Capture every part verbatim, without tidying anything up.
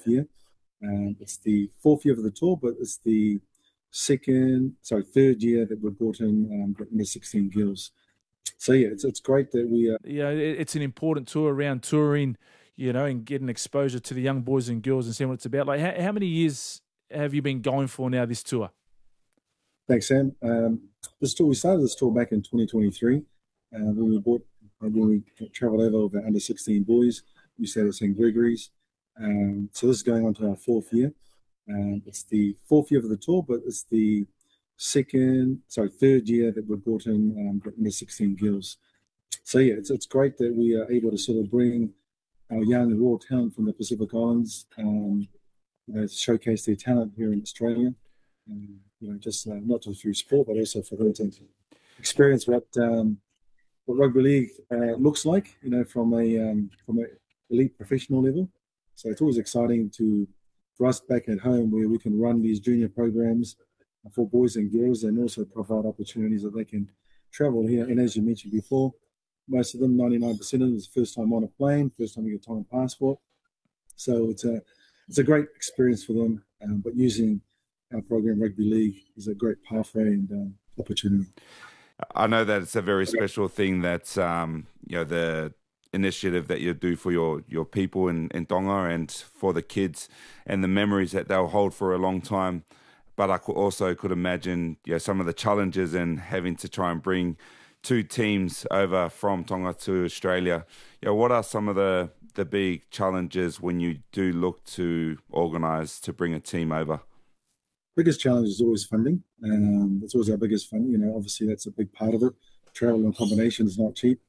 year. Um, it's the fourth year of the tour, but it's the second, sorry, third year that we've brought in um, the under sixteen girls. So yeah, it's it's great that we. Uh, yeah, it's an important tour around touring, you know, and getting exposure to the young boys and girls and seeing what it's about. Like, how, how many years have you been going for now? This tour. Thanks, Sam. Um, this tour we started this tour back in twenty twenty-three uh, when we bought when we travelled over with our under sixteen boys. We started at Saint Gregory's. Um, so this is going on to our fourth year. Um, it's the fourth year of the tour, but it's the second, sorry, third year that we've brought in um, the under sixteen girls. So yeah, it's it's great that we are able to sort of bring our young and raw talent from the Pacific Islands, um, you know, to showcase their talent here in Australia. Um, you know, just uh, not just through sport, but also for them to experience what um, what rugby league uh, looks like. You know, from a um, from a elite professional level. So it's always exciting to for us back at home where we can run these junior programs for boys and girls, and also provide opportunities that they can travel here. And as you mentioned before, most of them, ninety-nine percent of them, is first time on a plane, first time you get a time passport. So it's a it's a great experience for them. Um, but using our program, Rugby League, is a great pathway and um, opportunity. I know that it's a very special thing that um, you know the initiative that you do for your, your people in, in Tonga and for the kids and the memories that they'll hold for a long time. But I could also could imagine you know, some of the challenges in having to try and bring two teams over from Tonga to Australia. You know, what are some of the, the big challenges when you do look to organise to bring a team over? Biggest challenge is always funding. Um, it's always our biggest funding. You know, obviously that's a big part of it. Travel and accommodation is not cheap.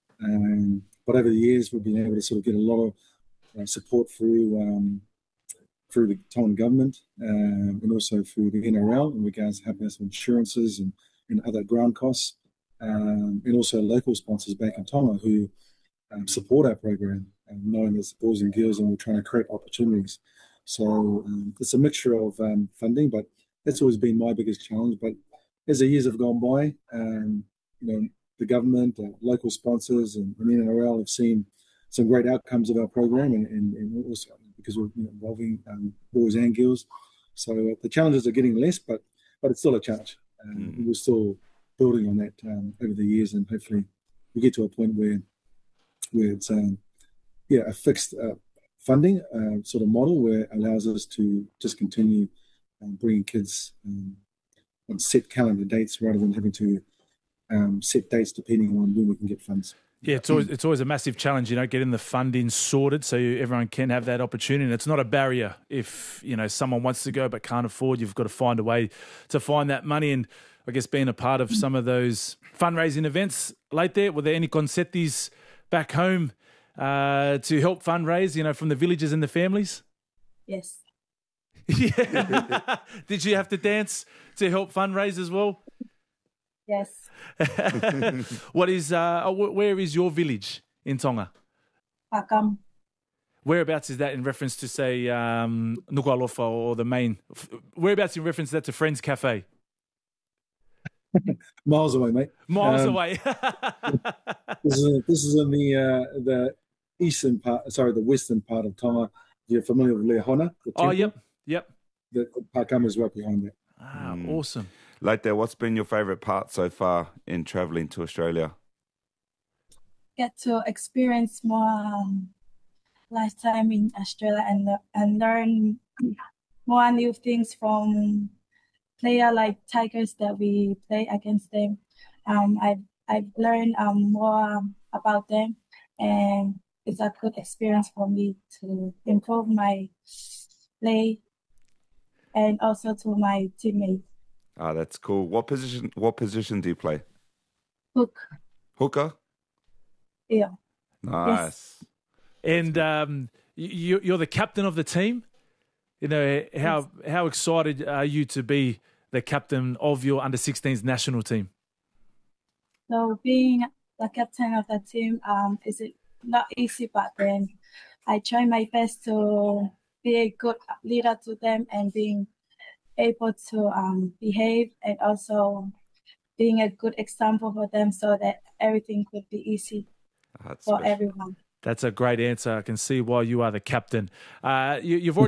Um, but over the years, we've been able to sort of get a lot of uh, support through um, through the Tongan government um, and also through the N R L in regards to helping us with insurances and, and other ground costs, um, and also local sponsors back in Tonga who um, support our program, um, knowing there's boys and girls and we're trying to create opportunities. So um, it's a mixture of um, funding, but that's always been my biggest challenge. But as the years have gone by, um, you know, the government, uh, local sponsors, and, and N R L have seen some great outcomes of our program, and, and, and also because we're you know, involving um, boys and girls. So uh, the challenges are getting less, but but it's still a challenge. Um, mm. We're still building on that um, over the years, and hopefully we get to a point where where it's um, yeah a fixed uh, funding uh, sort of model where it allows us to just continue um, bringing kids um, on set calendar dates rather than having to um, set dates depending on when we can get funds. Yeah, it's always it's always a massive challenge, you know, getting the funding sorted so you, everyone can have that opportunity. And it's not a barrier if, you know, someone wants to go but can't afford. You've got to find a way to find that money. And I guess being a part of some of those fundraising events late there, were there any concertis back home uh, to help fundraise, you know, from the villages and the families? Yes. Yeah. Did you have to dance to help fundraise as well? Yes. What is uh where is your village in Tonga? Pakam. Whereabouts is that in reference to, say, um Nuku'alofa or the main whereabouts in reference to that to Friends Cafe? Miles away, mate. Miles um, away. this is this is in the uh, the eastern part sorry, the western part of Tonga. You're familiar with Lehona? Oh yep, yep. The Pakam is right behind that. Ah, mm. Awesome. Later, what's been your favourite part so far in travelling to Australia? Get to experience more um, lifetime in Australia and and learn more new things from player like Tigers that we play against them. Um, I've I've learned um, more about them, and it's a good experience for me to improve my play and also to my teammates. Ah, that's cool. What position? What position do you play? Hook. Hooker. Yeah. Nice. Yes. And um, you, you're the captain of the team. You know how yes. how excited are you to be the captain of your under sixteens national team? So being the captain of the team um, is not easy, but then I try my best to be a good leader to them and being able to um, behave and also being a good example for them so that everything could be easy That's for special. everyone. That's a great answer. I can see why you are the captain. Uh, you, you've already